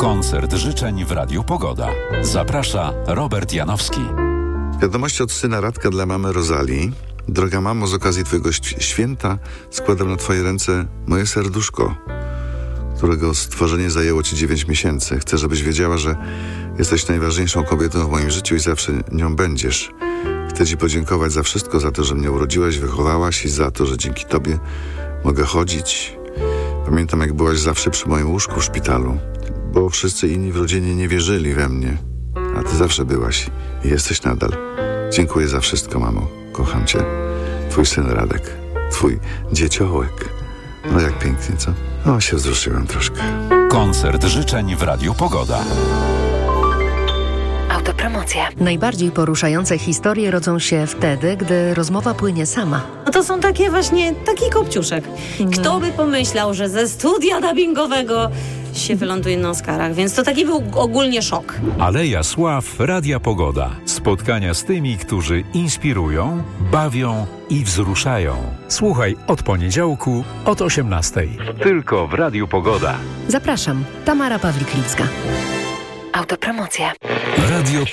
Koncert życzeń w Radiu Pogoda. Zaprasza Robert Janowski. Wiadomość od syna Radka dla mamy Rozalii. Droga mamo, z okazji Twojego święta składam na Twoje ręce moje serduszko, którego stworzenie zajęło Ci 9 miesięcy. Chcę, żebyś wiedziała, że jesteś najważniejszą kobietą w moim życiu i zawsze nią będziesz. Chcę Ci podziękować za wszystko, za to, że mnie urodziłaś, wychowałaś i za to, że dzięki Tobie mogę chodzić. Pamiętam, jak byłaś zawsze przy moim łóżku w szpitalu, bo wszyscy inni w rodzinie nie wierzyli we mnie, a Ty zawsze byłaś i jesteś nadal. Dziękuję za wszystko, mamo. Kocham Cię. Twój syn Radek. Twój dzieciołek. No jak pięknie, co? O, się wzruszyłem troszkę. Koncert życzeń w Radiu Pogoda. Autopromocja. Najbardziej poruszające historie rodzą się wtedy, gdy rozmowa płynie sama. No to są takie właśnie, taki kopciuszek. Kto by pomyślał, że ze studia dubbingowego się wyląduje na Oscarach, więc to taki był ogólnie szok. Aleja Sław Radia Pogoda. Spotkania z tymi, którzy inspirują, bawią i wzruszają. Słuchaj od poniedziałku od 18:00. Tylko w Radiu Pogoda. Zapraszam, Tamara Pawliklicka. Autopromocja. Radio